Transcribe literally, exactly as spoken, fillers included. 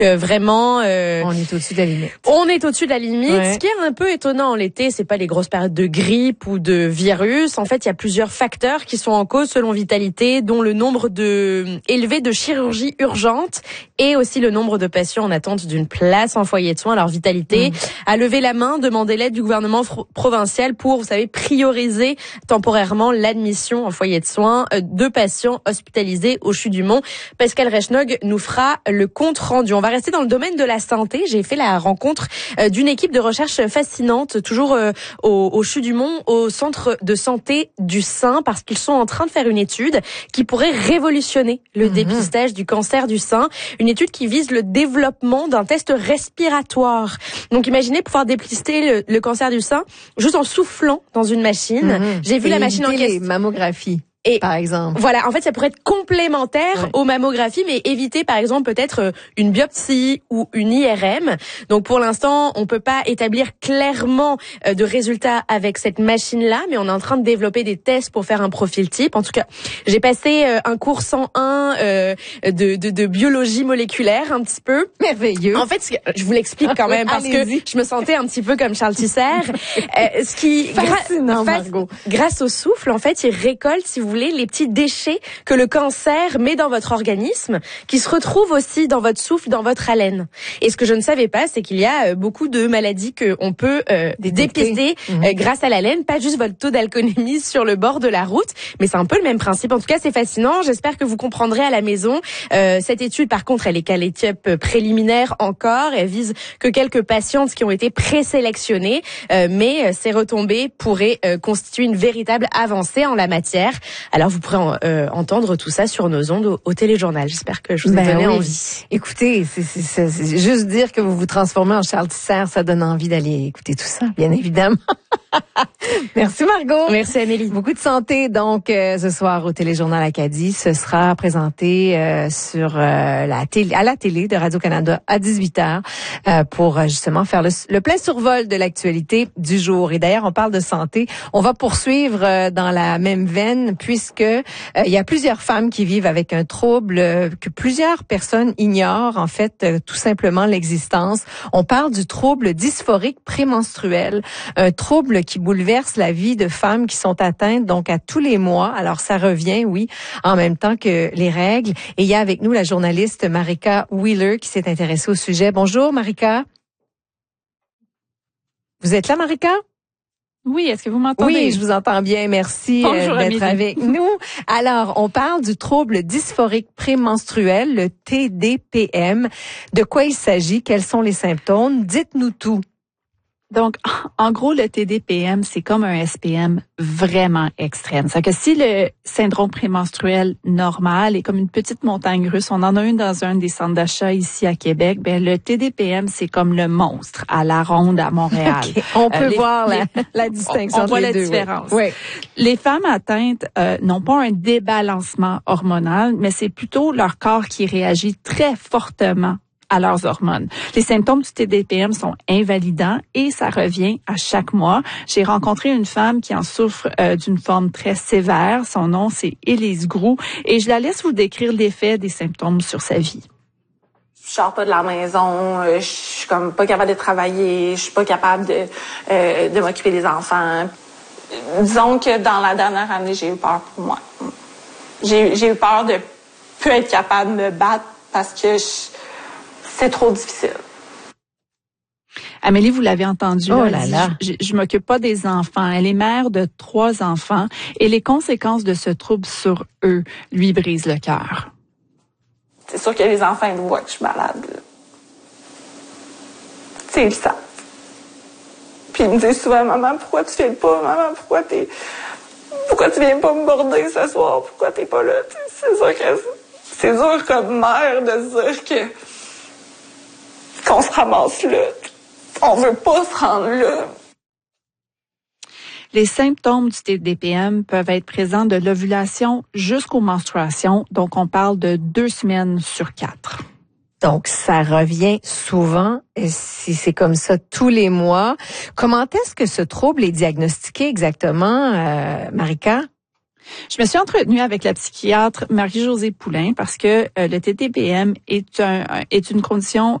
Euh, vraiment, euh, on est au-dessus de la limite. On est au-dessus de la limite. Ouais. Ce qui est un peu étonnant en l'été, c'est pas les grosses périodes de grippe ou de virus. En fait, il y a plusieurs facteurs qui sont en cause selon Vitalité, dont le nombre de élevé de chirurgies urgentes et aussi le nombre de patients en attente d'une place en foyer de soins. Alors Vitalité mmh. a levé la main, demandé l'aide du gouvernement fr- provincial pour, vous savez, prioriser temporairement l'admission en foyer de soins de patients hospitalisés au CHU du Mont. Pascal Rechnog nous fera le compte rendu. On va rester dans le domaine de la santé. J'ai fait la rencontre euh, d'une équipe de recherche fascinante, toujours euh, au, au CHU du Mont, au centre de santé du sein, parce qu'ils sont en train de faire une étude qui pourrait révolutionner le mmh. dépistage du cancer du sein. Une étude qui vise le développement d'un test respiratoire. Donc imaginez pouvoir dépister le, le cancer du sein juste en soufflant dans une machine. Mmh. J'ai vu Et la machine en question. Les mammographies. Et par exemple. Voilà, en fait, ça pourrait être complémentaire ouais. aux mammographies, mais éviter, par exemple, peut-être une biopsie ou une I R M. Donc, pour l'instant, on peut pas établir clairement de résultats avec cette machine-là, mais on est en train de développer des tests pour faire un profil type. En tout cas, j'ai passé un cours cent un euh, de, de, de biologie moléculaire, un petit peu. Merveilleux. En fait, je vous l'explique quand même, parce que je me sentais un petit peu comme Charles Tisser. euh, ce qui, Fascinant, gra- Margot. Grâce au souffle, en fait, il récolte, si vous voulez, les petits déchets que le cancer met dans votre organisme, qui se retrouvent aussi dans votre souffle, dans votre haleine. Et ce que je ne savais pas, c'est qu'il y a beaucoup de maladies qu'on peut euh, dépister mmh. euh, grâce à l'haleine, pas juste votre taux d'alcoolémie sur le bord de la route, mais c'est un peu le même principe. En tout cas, c'est fascinant. J'espère que vous comprendrez à la maison. Euh, cette étude, par contre, elle est qu'à l'étape préliminaire encore. Elle vise que quelques patientes qui ont été présélectionnées, euh, mais ces retombées pourraient euh, constituer une véritable avancée en la matière. Alors, vous pourrez en, euh, entendre tout ça sur nos ondes au, au téléjournal. J'espère que je vous ai ben donné oui. envie. Écoutez, c'est, c'est, c'est, c'est juste dire que vous vous transformez en Charles Tisser, ça donne envie d'aller écouter tout ça, bien évidemment. Merci Margot. Merci Amélie. Beaucoup de santé donc euh, ce soir au téléjournal Acadie. Ce sera présenté euh, sur euh, la télé, à la télé de Radio-Canada à dix-huit heures euh, pour euh, justement faire le, le plein survol de l'actualité du jour. Et d'ailleurs, on parle de santé. On va poursuivre euh, dans la même veine puisque euh, il y a plusieurs femmes qui vivent avec un trouble euh, que plusieurs personnes ignorent en fait euh, tout simplement l'existence. On parle du trouble dysphorique prémenstruel, un trouble qui bouleverse la vie de femmes qui sont atteintes donc à tous les mois. Alors ça revient, oui, en même temps que les règles. Et il y a avec nous la journaliste Marika Wheeler qui s'est intéressée au sujet. Bonjour Marika. Vous êtes là Marika? Oui, est-ce que vous m'entendez? Oui, je vous entends bien. Merci Bonjour, euh, d'être Amélie. avec nous. Alors, on parle du trouble dysphorique prémenstruel, le T D P M. De quoi il s'agit? Quels sont les symptômes? Dites-nous tout. Donc, en gros, le T D P M, c'est comme un S P M vraiment extrême. C'est-à-dire que si le syndrome prémenstruel normal est comme une petite montagne russe, on en a une dans un des centres d'achat ici à Québec, ben le T D P M, c'est comme le monstre à la ronde à Montréal. Okay. On peut euh, les, voir la, les, la distinction on, on voit les la deux, différence. Oui. Les femmes atteintes euh, n'ont pas un débalancement hormonal, mais c'est plutôt leur corps qui réagit très fortement à leurs hormones. Les symptômes du T D P M sont invalidants et ça revient à chaque mois. J'ai rencontré une femme qui en souffre euh, d'une forme très sévère. Son nom, c'est Élise Groux et je la laisse vous décrire l'effet des symptômes sur sa vie. Je sors pas de la maison, je suis comme pas capable de travailler, je suis pas capable de, euh, de m'occuper des enfants. Disons que dans la dernière année, j'ai eu peur pour moi. J'ai, j'ai eu peur de plus être capable de me battre parce que je, c'est trop difficile. Amélie, vous l'avez entendu. Oh là, là dit, là. Je, je, je m'occupe pas des enfants. Elle est mère de trois enfants et les conséquences de ce trouble sur eux lui brisent le cœur. C'est sûr que les enfants ils voient que je suis malade. Tu sais, ils le savent. Puis ils me disent souvent, maman, pourquoi tu fais pas? Maman, pourquoi t'es, pourquoi tu viens pas me border ce soir? Pourquoi t'es pas là? C'est sûr que c'est dur comme mère de se dire que qu'on se ramasse là. On veut pas se rendre là. Les symptômes du T D P M peuvent être présents de l'ovulation jusqu'aux menstruations. Donc, on parle de deux semaines sur quatre. Donc, ça revient souvent, et si c'est comme ça tous les mois. Comment est-ce que ce trouble est diagnostiqué exactement, euh, Marika? Je me suis entretenue avec la psychiatre Marie-Josée Poulain parce que euh, le T D P M est un est une condition